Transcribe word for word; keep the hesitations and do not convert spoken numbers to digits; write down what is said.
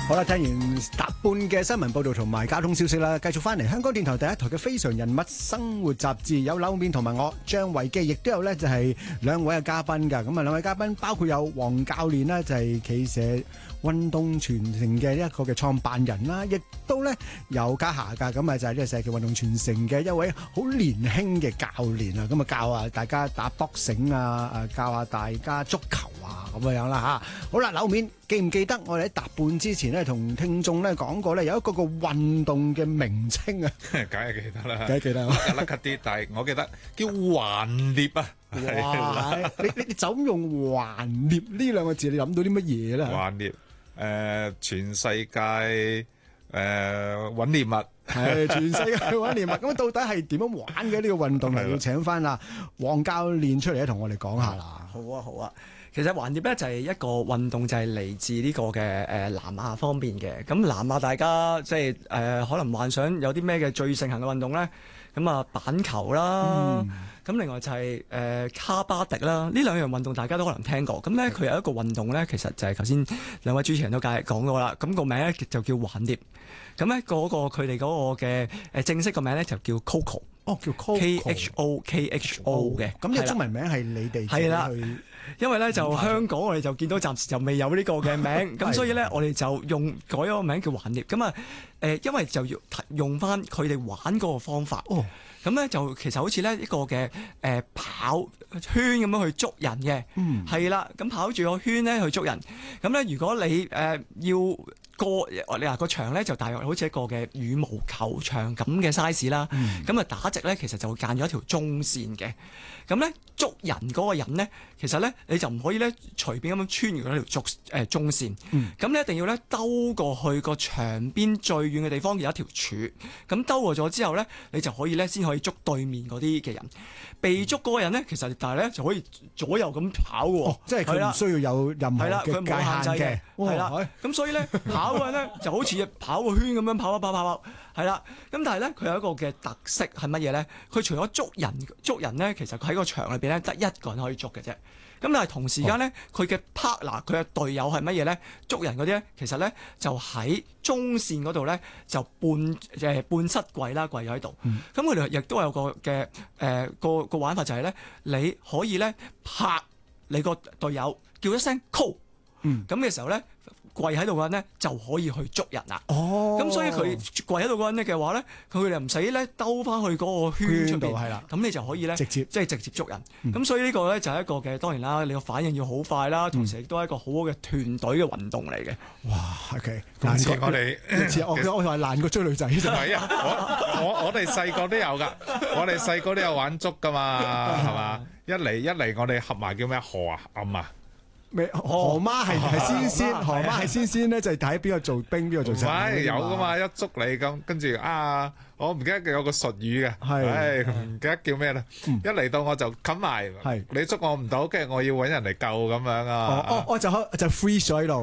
好啦，聽完踏半嘅新聞報道同埋交通消息啦，繼續翻嚟香港電台第一台嘅非常人物生活雜誌，有柳面同埋我張維基，亦都有咧就係兩位嘅嘉賓㗎。咁啊，兩位嘉賓包括有黃教練啦，就係企社運動傳承嘅一個嘅創辦人啦，亦都咧有家下㗎，咁啊就係呢個社企運動傳承嘅一位好年輕嘅教練啊，咁啊教啊大家打搏繩啊，誒教下大家足球啊咁樣啦嚇。好啦，柳面記唔記得我哋喺踏半之前咧同聽眾咧講過咧有一個個運動嘅名稱啊？ 梗係記得啦， 梗係記得， 甩甩啲，但係我記得叫橫獵啊！ 哇！你你你就咁用橫獵呢兩個字，你諗到啲乜嘢咧？ 橫獵誒，全世界誒揾獵物， 係全世界揾獵物。咁到底係點樣玩嘅呢個運動？嚟要請翻啊黃教練出嚟咧，同我哋講下啦。 好啊，好啊。其實橫獵咧就係一個運動，就係嚟自呢個嘅誒南亞方面嘅。咁南亞大家即係誒可能幻想有啲咩嘅最盛行嘅運動咧？咁啊板球啦，咁、嗯、另外就係、是、誒、呃、卡巴迪啦。呢兩樣運動大家都可能聽過。咁咧佢有一個運動咧，其實就係頭先兩位主持人都介講過啦。咁、那個名咧就叫橫獵。咁咧嗰個佢哋嗰個嘅誒正式個名咧就叫 Coco。 哦，叫 K H O K H O 嘅。 咁呢個中文名係你哋係啦。因為咧就香港我哋就見到暫時就未有呢個嘅名，咁所以咧我哋就用改咗個名叫橫獵。咁啊誒，因為就要用翻佢哋玩嗰個方法。哦，咁咧就其實好似咧一個嘅誒、呃、跑圈咁樣去捉人嘅。嗯，係啦，咁跑住個圈咧去捉人。咁咧如果你誒、呃、要過你話個場咧就大約好似一個嘅羽毛球場咁嘅 size 啦。咁啊、嗯、打直咧其實就會間咗一條中線嘅。咁咧捉人嗰個人咧，其實咧你就唔可以咧隨便咁樣穿越嗰條中誒中線。咁、嗯、你一定要咧兜過去個牆邊最遠嘅地方有一條柱。咁兜過咗之後咧，你就可以咧先可以捉對面嗰啲嘅人。被捉嗰個人咧，其實但係咧就可以左右咁跑喎、哦， 即係佢唔需要有任何嘅界限嘅。 係啦，咁所以咧跑嗰人咧就好似跑個圈咁樣跑跑跑跑跑，係啦。咁但係咧佢有一個嘅特色係乜嘢咧？佢除咗捉人捉人咧，其實佢喺個場裏邊咧得一個人可以捉嘅啫。咁但係同時間咧，佢嘅 partner 佢嘅隊友係乜嘢咧？捉人嗰啲咧，其實咧就喺中線嗰度咧就半誒、呃、半膝跪啦，跪咗喺度。咁佢哋亦都有個嘅誒、呃、個個玩法就係咧，你可以咧拍你個隊友叫一聲 call， 咁嘅時候咧。跪喺度嘅人咧就可以去捉人啦。哦，咁所以佢跪喺度嗰人咧嘅話咧，佢哋唔使咧兜翻去嗰個圈出邊，係啦。咁你就可以咧直接即係直接捉人。咁、嗯、所以呢個咧就係一個嘅，當然啦，你個反應要好快啦，同時亦都係一個好好嘅團隊嘅運動嚟嘅。 哇 ，OK， 難過我哋， 我我話難過追女仔。 係啊，我我我哋細個都有㗎，我哋細個都有玩捉㗎嘛，係嘛？一嚟一嚟，我哋合埋叫咩河啊暗啊。 河媽係係先先，河媽係先先咧，就係睇邊個做兵，邊個做賊。唔係有噶嘛，一捉你咁，跟住啊，我唔記得有個術語嘅，唉唔記得叫咩啦。一嚟到我就冚埋，你捉我唔到，跟住我要揾人嚟救咁樣啊。 哦哦，就就 freeze 咗喺度。